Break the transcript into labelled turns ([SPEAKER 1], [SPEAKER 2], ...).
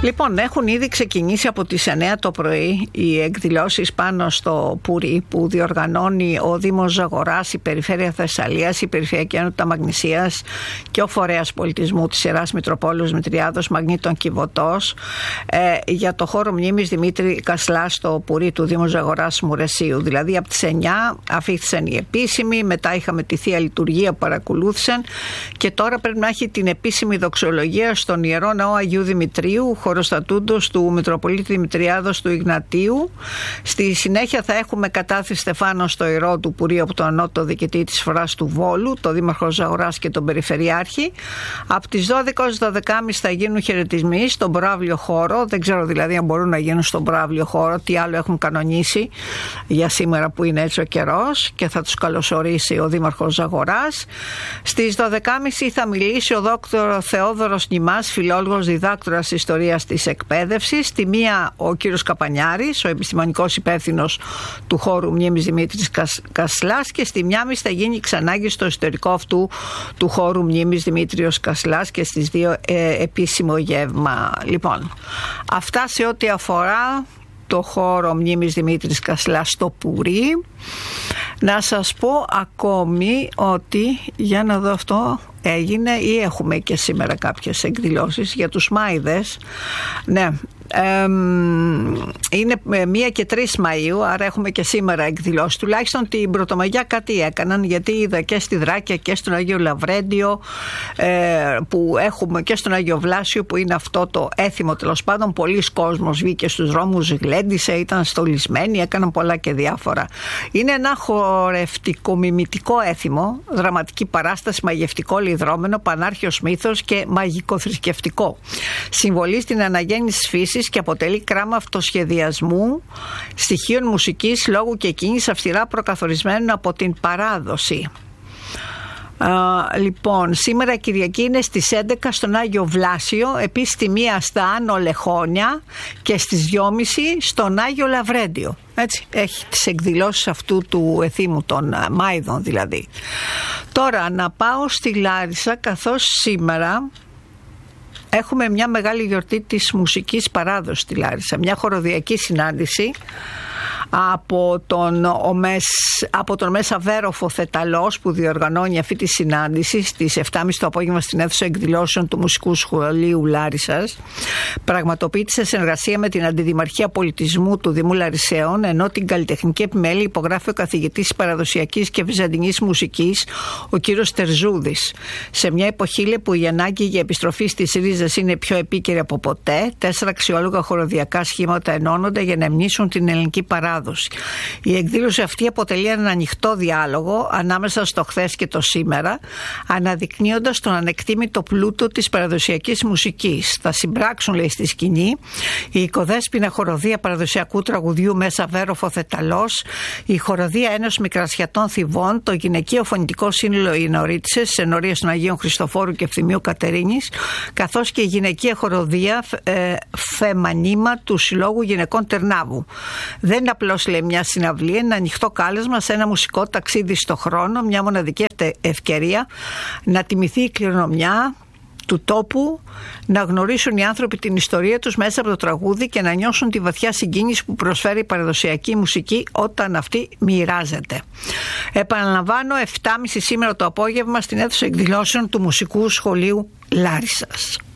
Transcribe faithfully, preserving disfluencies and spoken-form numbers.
[SPEAKER 1] Λοιπόν, έχουν ήδη ξεκινήσει από τις εννιά το πρωί οι εκδηλώσεις πάνω στο Πουρί που διοργανώνει ο Δήμος Ζαγοράς, η Περιφέρεια Θεσσαλίας, η Περιφερειακή Ενότητα Μαγνησίας και ο Φορέας Πολιτισμού της Ιεράς Μητροπόλεως Μητριάδος Μαγνήτων Κιβωτός ε, για το χώρο μνήμης Δημήτρη Κασλά στο Πουρί του Δήμου Ζαγοράς Μουρεσίου. Δηλαδή από τις εννιά αφήθησαν οι επίσημοι, μετά είχαμε τη Θεία Λειτουργία που παρακολούθησαν και τώρα πρέπει να έχει την επίσημη δοξολογία στον Ιερό Ναό Αγίου Δημητρίου, χωροστατούντος του Μητροπολίτη Δημητριάδος του Ιγνατίου. Στη συνέχεια θα έχουμε κατάθεση Στεφάνο στο Ιερό του Πουρί από τον ανώτατο διοικητή της Φοράς του Βόλου, τον Δήμαρχο Ζαγοράς και τον Περιφερειάρχη. Από τις δώδεκα ως δώδεκα και μισή θα γίνουν χαιρετισμοί στον προαύλιο χώρο. Δεν ξέρω δηλαδή αν μπορούν να γίνουν στον προαύλιο χώρο, τι άλλο έχουν κανονίσει για σήμερα που είναι έτσι ο καιρός, και θα τους καλωσορίσει ο Δήμαρχος Ζαγοράς. Στις δώδεκα και μισή θα μιλήσει ο δόκτωρο Θεόδωρος Νιμάς, φιλόλογος διδάκτορας ιστορίας της εκπαίδευσης. Στη μία ο κύριος Καπανιάρης, ο επιστημονικός υπεύθυνος του χώρου μνήμης Δημήτρης Κασλάς, και στη μία και μισή θα γίνει ξανάγει στο ιστορικό αυτού του χώρου μνήμης Δημήτριος Κασλάς και στις δύο ε, επίσημο γεύμα. Λοιπόν, αυτά σε ό,τι αφορά το χώρο μνήμης Δημήτρης Κασλάς στο Πουρί. Να σας πω ακόμη ότι, για να δω αυτό, έγινε ή έχουμε και σήμερα κάποιες εκδηλώσεις για τους Μάηδες. Ναι, ε, είναι μία και τρεις Μαΐου, άρα έχουμε και σήμερα εκδηλώσεις. Τουλάχιστον την Πρωτομαγιά κάτι έκαναν, γιατί είδα και στη Δράκια και στον Άγιο Λαβρέντιο ε, που έχουμε, και στον Άγιο Βλάσιο που είναι αυτό το έθιμο, τέλος πάντων. Πολλοί κόσμος βγήκε στους δρόμους, γλέντισε, ήταν στολισμένοι, έκαναν πολλά και διάφορα. Είναι ένα χορευτικό μιμητικό έθιμο, δραματική παράσταση, μαγευτικό λιδρόμενο, πανάρχαιος μύθος και μαγικοθρησκευτικό. Συμβολεί στην αναγέννηση της φύσης και αποτελεί κράμα αυτοσχεδιασμού, στοιχείων μουσικής, λόγου και κίνησης αυστηρά προκαθορισμένων από την παράδοση. Uh, λοιπόν, σήμερα Κυριακή είναι στις έντεκα στον Άγιο Βλάσιο, επίσης στη μία στα Άνω Λεχόνια και στις δυόμιση στον Άγιο Λαβρέντιο. Έτσι, έχει τις εκδηλώσεις αυτού του εθήμου των uh, Μάηδων δηλαδή. Τώρα να πάω στη Λάρισα, καθώς σήμερα έχουμε μια μεγάλη γιορτή της μουσικής παράδοσης στη Λάρισα, μια χοροδιακή συνάντηση από τον, Ομές, από τον Μέσα Βέροφο Θεταλός που διοργανώνει αυτή τη συνάντηση στις επτά και μισή το απόγευμα στην αίθουσα εκδηλώσεων του Μουσικού Σχολείου Λάρισσας. Πραγματοποιείται σε συνεργασία με την Αντιδημαρχία Πολιτισμού του Δημού Λαρισαίων, ενώ την καλλιτεχνική επιμέλεια υπογράφει ο καθηγητής παραδοσιακής και βυζαντινής μουσικής, ο κύριος Τερζούδης. Σε μια εποχή που η ανάγκη για επιστροφή στις ρίζες είναι πιο επίκαιρη από ποτέ, τέσσερα αξιόλογα χοροδιακά σχήματα ενώνονται για να εμνήσουν την ελληνική παράδοση. Η εκδήλωση αυτή αποτελεί έναν ανοιχτό διάλογο ανάμεσα στο χθες και το σήμερα, αναδεικνύοντας τον ανεκτήμητο πλούτο της παραδοσιακής μουσικής. Θα συμπράξουν, λέει, στη σκηνή η οικοδέσποινα χοροδία παραδοσιακού τραγουδιού Μέσα Βέροφο Θεταλός, η χοροδία Ένωσης Μικρασιατών Θηβών, το γυναικείο φωνητικό σύνολο Ινωρίτισσες σε ενορίες των Αγίων Χριστοφόρου και Ευθυμίου Κατερίνης, καθώς και η γυναικεία χοροδία ε, Φεμανίμα του Συλλόγου Γυναικών Τερνάβου. Δεν είναι απλώς, λέει, μια συναυλία, ένα ανοιχτό κάλεσμα σε ένα μουσικό ταξίδι στο χρόνο, μια μοναδική ευκαιρία να τιμηθεί η κληρονομιά του τόπου, να γνωρίσουν οι άνθρωποι την ιστορία τους μέσα από το τραγούδι και να νιώσουν τη βαθιά συγκίνηση που προσφέρει η παραδοσιακή μουσική όταν αυτή μοιράζεται. Επαναλαμβάνω, επτά και μισή σήμερα το απόγευμα στην αίθουσα εκδηλώσεων του Μουσικού Σχολείου Λάρισσας.